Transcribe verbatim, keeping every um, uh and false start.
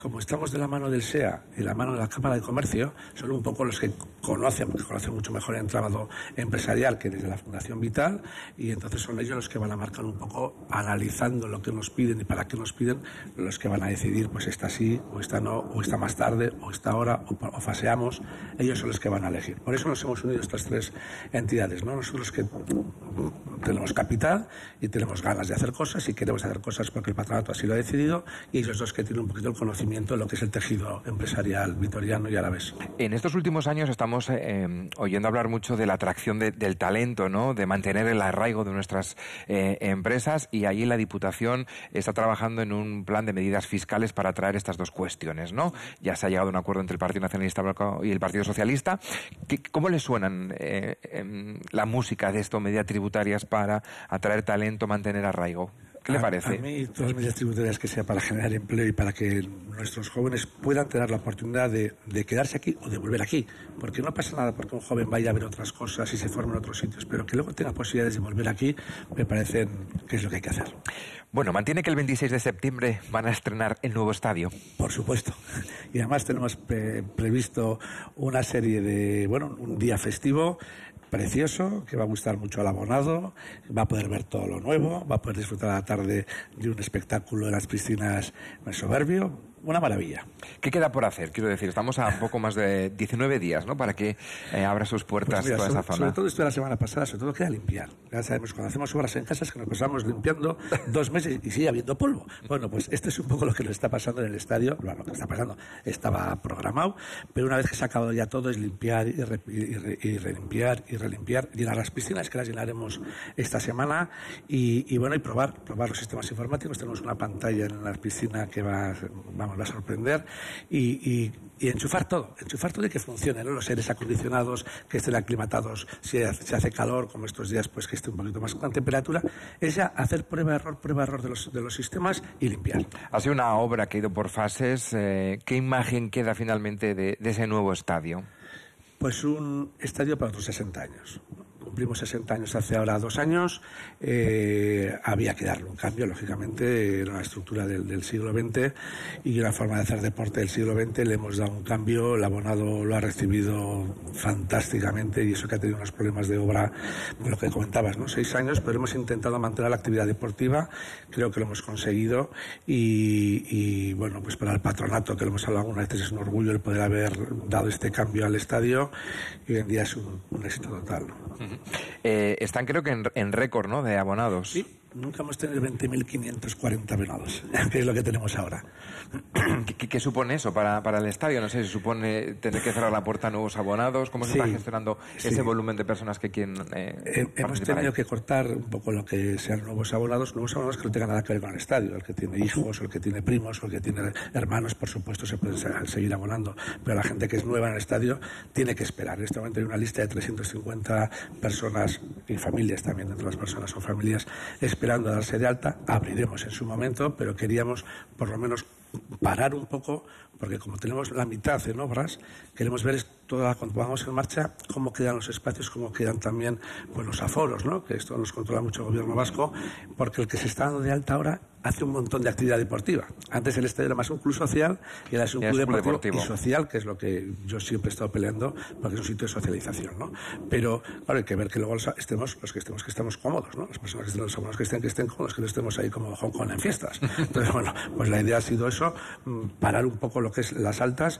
Como estamos de la mano del S E A y la mano de la Cámara de Comercio, son un poco los que conocen, porque conocen mucho mejor el entramado empresarial que desde la Fundación Vital, y entonces son ellos los que van a marcar un poco, analizando lo que nos piden y para qué nos piden, los que van a decidir, pues esta sí, o esta no, o esta más tarde, o esta hora, o, o faseamos. Ellos son los que van a elegir. Por eso nos hemos unido estas tres entidades, ¿no? Nosotros que tenemos capital y tenemos ganas de hacer cosas y queremos hacer cosas porque el patronato así lo ha decidido, y ellos dos que tienen un poquito el conocimiento de lo que es el tejido empresarial vitoriano y alavés. En estos últimos años estamos eh, oyendo hablar mucho de la atracción de, del talento, ¿no? De mantener el arraigo de nuestras eh, empresas, y allí la Diputación está trabajando en un plan de medidas fiscales para atraer estas dos cuestiones, ¿no? Ya se ha llegado a un acuerdo entre el Partido Nacionalista y el Partido Socialista. ¿Cómo les suenan eh, eh, la música de esto, medidas tributarias para atraer talento, mantener arraigo? ¿Qué le parece? A, a mí, todas las medidas tributarias que sea para generar empleo y para que nuestros jóvenes puedan tener la oportunidad de, de quedarse aquí o de volver aquí. Porque no pasa nada porque un joven vaya a ver otras cosas y se forme en otros sitios, pero que luego tenga posibilidades de volver aquí, me parece que es lo que hay que hacer. Bueno, mantiene que el veintiséis de septiembre van a estrenar el nuevo estadio. Por supuesto. Y además tenemos pre previsto una serie de, bueno, un día festivo precioso, que va a gustar mucho al abonado, va a poder ver todo lo nuevo, va a poder disfrutar a la tarde de un espectáculo en las piscinas Soberbio. Una maravilla. ¿Qué queda por hacer? Quiero decir, estamos a poco más de diecinueve días, ¿no? Para que eh, abra sus puertas, pues mira, toda sobre, esa zona. Sobre todo esto de la semana pasada, sobre todo queda limpiar. Ya sabemos, cuando hacemos obras en casas que nos pasamos limpiando dos meses y sigue habiendo polvo. Bueno, pues esto es un poco lo que nos está pasando en el estadio. Bueno, lo que está pasando estaba programado, pero una vez que se ha acabado ya todo es limpiar y, re, y, re, y relimpiar y relimpiar, llenar las piscinas, que las llenaremos esta semana, y, y bueno, y probar, probar los sistemas informáticos. Tenemos una pantalla en la piscina que va, vamos, va a sorprender, y, y, y enchufar todo, enchufar todo y que funcione, ¿no? Los aires acondicionados, que estén aclimatados, si hace, si hace calor, como estos días, pues que esté un poquito más con temperatura. Es ya hacer prueba-error, prueba-error de los, de los sistemas y limpiar. Ha sido una obra que ha ido por fases. Eh, ¿Qué imagen queda finalmente de, de ese nuevo estadio? Pues un estadio para otros sesenta años. Cumplimos sesenta años hace ahora dos años. Eh, había que darle un cambio, lógicamente, era una estructura del, del siglo veinte y una forma de hacer deporte del siglo veinte. Le hemos dado un cambio, el abonado lo ha recibido fantásticamente, y eso que ha tenido unos problemas de obra, lo que comentabas, ¿no? Seis años, pero hemos intentado mantener la actividad deportiva, creo que lo hemos conseguido, y, y bueno, pues para el patronato, que lo hemos hablado algunas veces, es un orgullo el poder haber dado este cambio al estadio, y hoy en día es un, un éxito total, ¿no? Uh-huh. eh, están creo que en, en récord, ¿no?, de abonados. Sí, nunca hemos tenido veinte mil quinientos cuarenta abonados, que es lo que tenemos ahora. ¿Qué, qué supone eso para, para el estadio? No sé, ¿se supone tener que cerrar la puerta a nuevos abonados? ¿Cómo se sí, está gestionando ese sí. volumen de personas que quieren eh, eh, Hemos tenido ahí? que cortar un poco lo que sean nuevos abonados, nuevos abonados que no tengan nada que ver con el estadio. El que tiene hijos, o el que tiene primos, o el que tiene hermanos, por supuesto, se pueden seguir abonando. Pero la gente que es nueva en el estadio tiene que esperar. En este momento hay una lista de trescientas cincuenta personas, y familias también, dentro de las personas o familias, esperando a darse de alta. Abriremos en su momento, pero queríamos por lo menos parar un poco, porque como tenemos la mitad en obras, queremos ver toda, cuando pongamos en marcha, cómo quedan los espacios, cómo quedan también pues, los aforos, ¿no? Que esto nos controla mucho el gobierno vasco, porque el que se está dando de alta ahora hace un montón de actividad deportiva. Antes el estadio era más un club social, y ahora es un club deportivo, deportivo y social, que es lo que yo siempre he estado peleando, porque es un sitio de socialización, ¿no? Pero claro, hay que ver que luego estemos, los que estemos, que estemos cómodos, ¿no? Las personas que estén, los abonados que estén, que estén cómodos, que no estemos ahí como Hong Kong en fiestas. Entonces, bueno, pues la idea ha sido eso, parar un poco lo que es las altas,